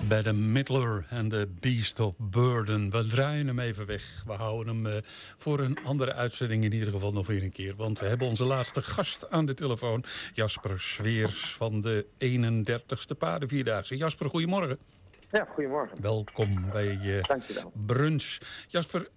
Bij de Midler en de Beast of Burden. We draaien hem even weg. We houden hem voor een andere uitzending in ieder geval nog weer een keer. Want we hebben onze laatste gast aan de telefoon. Jasper Sweers van de 31ste Paardenvierdaagse. Jasper, goedemorgen. Ja, goedemorgen. Welkom bij Dankjewel. Brunch. Jasper,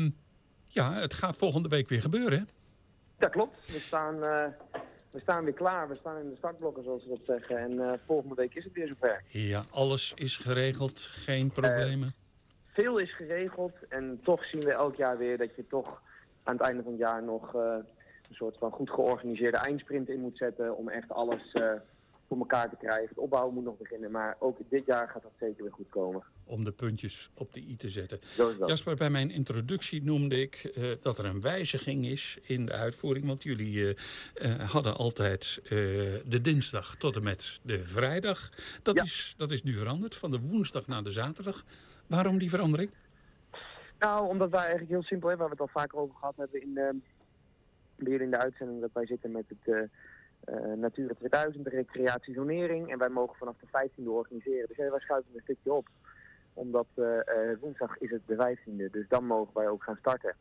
het gaat volgende week weer gebeuren, hè? Dat klopt. We staan weer klaar. We staan in de startblokken, zoals we dat zeggen. En volgende week is het weer zover. Ja, alles is geregeld. Geen problemen. Veel is geregeld. En toch zien we elk jaar weer dat je toch aan het einde van het jaar nog een soort van goed georganiseerde eindsprint in moet zetten. Om echt alles voor elkaar te krijgen. Het opbouwen moet nog beginnen. Maar ook dit jaar gaat dat zeker weer goed komen. Om de puntjes op de i te zetten. Jasper, bij mijn introductie noemde ik dat er een wijziging is in de uitvoering. Want jullie hadden altijd de dinsdag tot en met de vrijdag. Dat is nu veranderd, van de woensdag naar de zaterdag. Waarom die verandering? Nou, omdat wij eigenlijk heel simpel, waar we het al vaker over gehad hebben weer in de uitzending, dat wij zitten met het Natura 2000, de recreatiezonering. En wij mogen vanaf de 15e organiseren. Dus wij schuiven een stukje op. Omdat woensdag is het de 15e, dus dan mogen wij ook gaan starten.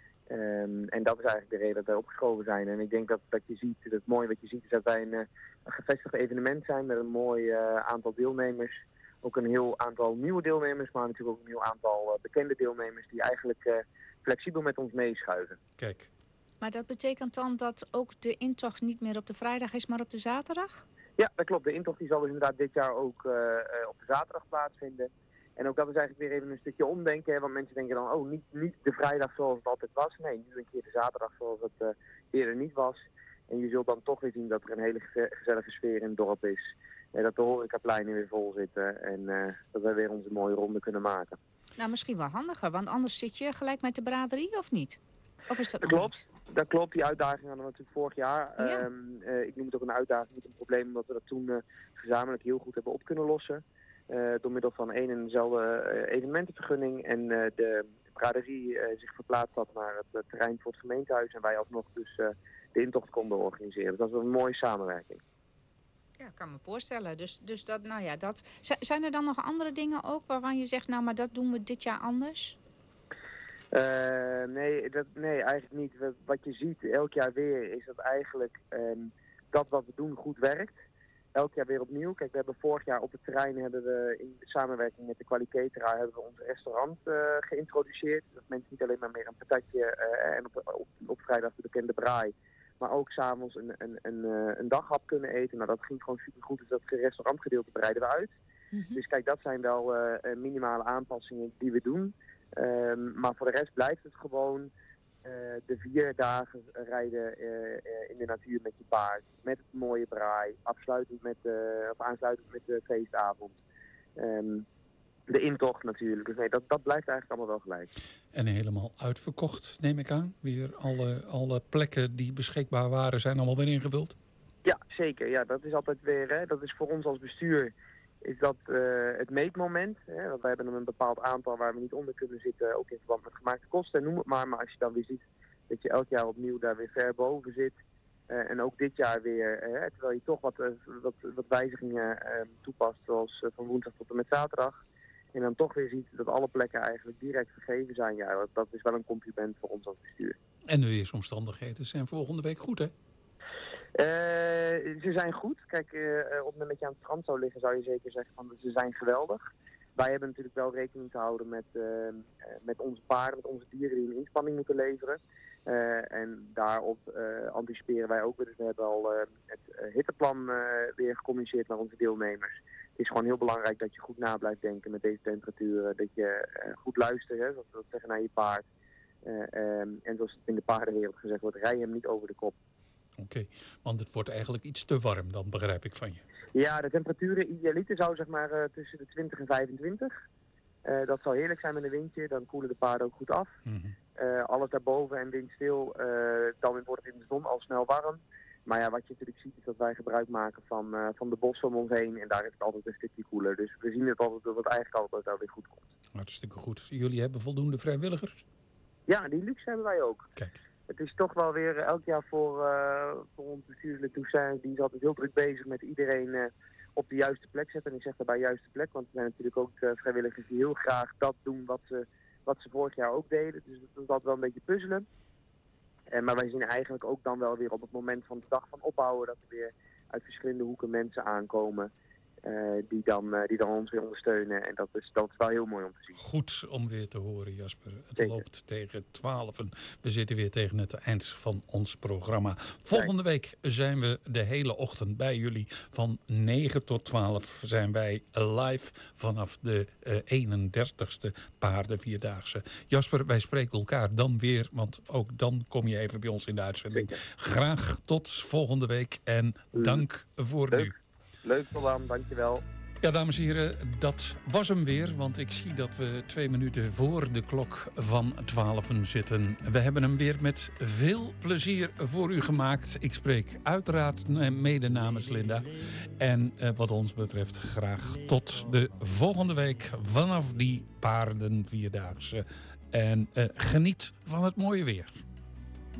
En dat is eigenlijk de reden dat wij opgeschoven zijn. En ik denk dat je ziet, het mooie wat je ziet is dat wij een gevestigd evenement zijn met een mooi aantal deelnemers. Ook een heel aantal nieuwe deelnemers, maar natuurlijk ook een heel aantal bekende deelnemers die eigenlijk flexibel met ons meeschuiven. Kijk. Maar dat betekent dan dat ook de intocht niet meer op de vrijdag is, maar op de zaterdag? Ja, dat klopt. De intocht die zal dus inderdaad dit jaar ook op de zaterdag plaatsvinden. En ook dat is eigenlijk weer even een stukje omdenken. Hè, want mensen denken dan, niet de vrijdag zoals het altijd was. Nee, nu een keer de zaterdag zoals het eerder niet was. En je zult dan toch weer zien dat er een hele gezellige sfeer in het dorp is. Dat de horecapleinen weer vol zitten. En dat wij weer onze mooie ronde kunnen maken. Nou, misschien wel handiger. Want anders zit je gelijk met de braderie, of niet? Of is dat nog niet? Dat klopt, die uitdaging hadden we natuurlijk vorig jaar. Ja. Ik noem het ook een uitdaging, niet een probleem, omdat we dat toen gezamenlijk heel goed hebben op kunnen lossen. Door middel van één en dezelfde evenementenvergunning. En de braderie zich verplaatst had naar het terrein voor het gemeentehuis. En wij alsnog dus de intocht konden organiseren. Dus dat was een mooie samenwerking. Ja, ik kan me voorstellen. Dus dat. Zijn er dan nog andere dingen ook waarvan je zegt, nou, maar dat doen we dit jaar anders? Nee, eigenlijk niet. Wat je ziet elk jaar weer is dat eigenlijk dat wat we doen goed werkt. Elk jaar weer opnieuw. Kijk, we hebben vorig jaar op het terrein hebben we in samenwerking met de Quali-Cateraar hebben we ons restaurant geïntroduceerd. Dat mensen niet alleen maar meer een patatje en op vrijdag de bekende braai, maar ook s'avonds een daghap kunnen eten. Nou, dat ging gewoon super goed. Dus dat restaurantgedeelte breiden we uit. Mm-hmm. Dus kijk, dat zijn wel minimale aanpassingen die we doen. Maar voor de rest blijft het gewoon de 4 dagen rijden in de natuur met je paard. Met het mooie braai. Aansluitend met de feestavond. De intocht natuurlijk. Dus nee, dat blijft eigenlijk allemaal wel gelijk. En helemaal uitverkocht, neem ik aan. Weer alle plekken die beschikbaar waren zijn allemaal weer ingevuld? Ja, zeker. Ja, dat is altijd weer, hè, dat is voor ons als bestuur is dat het meetmoment. Hè, want wij hebben een bepaald aantal waar we niet onder kunnen zitten, ook in verband met gemaakte kosten, noem het maar. Maar als je dan weer ziet dat je elk jaar opnieuw daar weer ver boven zit. En ook dit jaar weer, terwijl je toch wat wijzigingen toepast, zoals van woensdag tot en met zaterdag. En dan toch weer ziet dat alle plekken eigenlijk direct gegeven zijn. Ja, dat is wel een compliment voor ons als bestuur. En de weersomstandigheden zijn volgende week goed, hè? Ze zijn goed. Kijk, op het moment dat je aan het strand zou liggen, zou je zeker zeggen van ze zijn geweldig. Wij hebben natuurlijk wel rekening te houden met onze paarden, met onze dieren die een inspanning moeten leveren. En daarop anticiperen wij ook. Dus we hebben al het hitteplan weer gecommuniceerd naar onze deelnemers. Het is gewoon heel belangrijk dat je goed na blijft denken met deze temperaturen. Dat je goed luistert, hè, zoals we dat zeggen, naar je paard. En zoals het in de paardenwereld gezegd wordt, rij hem niet over de kop. Oké, want het wordt eigenlijk iets te warm, dan begrijp ik van je. Ja, de temperaturen idealiter zou zeg maar tussen de 20 en 25. Dat zal heerlijk zijn met een windje, dan koelen de paarden ook goed af. Mm-hmm. Alles daarboven en windstil, dan wordt het in de zon al snel warm. Maar ja, wat je natuurlijk ziet is dat wij gebruik maken van de bossen om ons heen. En daar is het altijd een stukje koeler. Dus we zien het altijd dat het eigenlijk altijd wel weer goed komt. Hartstikke goed. Jullie hebben voldoende vrijwilligers? Ja, die luxe hebben wij ook. Kijk. Het is toch wel weer elk jaar voor ons bestuurlijke toezicht. Die is altijd heel druk bezig met iedereen op de juiste plek zetten. En ik zeg daarbij juiste plek, want er zijn natuurlijk ook vrijwilligers die heel graag dat doen wat ze vorig jaar ook deden. Dus dat is altijd wel een beetje puzzelen. Maar wij zien eigenlijk ook dan wel weer op het moment van de dag van opbouwen dat er weer uit verschillende hoeken mensen aankomen die dan ons weer ondersteunen. En dat is wel heel mooi om te zien. Goed om weer te horen, Jasper. Het Zeker. loopt tegen 12. We zitten weer tegen het eind van ons programma. Volgende week zijn we de hele ochtend bij jullie. Van 9 tot 12 zijn wij live vanaf de 31ste Paardenvierdaagse. Jasper, wij spreken elkaar dan weer, want ook dan kom je even bij ons in de uitzending. Zeker. Graag tot volgende week en dank voor nu. Leuk, Roland, dankjewel. Ja, dames en heren, dat was hem weer. Want ik zie dat we 2 minuten voor de klok van 12 zitten. We hebben hem weer met veel plezier voor u gemaakt. Ik spreek uiteraard mede namens Linda. En wat ons betreft graag tot de volgende week vanaf die Paardenvierdaagse. En geniet van het mooie weer.